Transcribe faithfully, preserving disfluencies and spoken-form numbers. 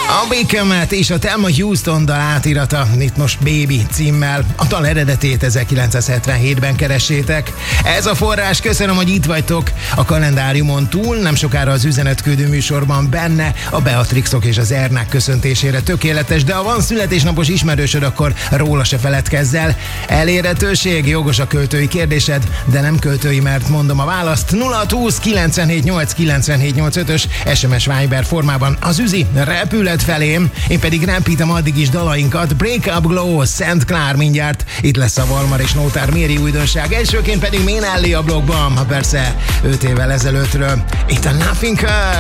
A Bakemet és a Thelma Houston dal átirata itt most Baby címmel. A dal eredetét ezerkilencszázhetvenhétben keressétek. Ez a forrás, köszönöm, hogy itt vagytok. A kalendáriumon túl nem sokára az üzenetküldő műsorban benne a Beatrixok és az Ernák köszöntésére tökéletes, de ha van születésnapos ismerősöd, akkor róla se feledkezz el. Elérhetőség, jogos a költői kérdésed, de nem költői, mert mondom a választ. nulla húsz kilencvenhét nyolc kilencvenhét nyolcvanötös es em es Viber formában az üzi repület felém, én pedig rempítem addig is dalainkat. Break Up Glow, Szent Klár mindjárt. Itt lesz a Valmar és Nótár Méri újdonság. Elsőként pedig Minelli a blogban, ha persze öt évvel ezelőttről. Itt a Nothing Hurts.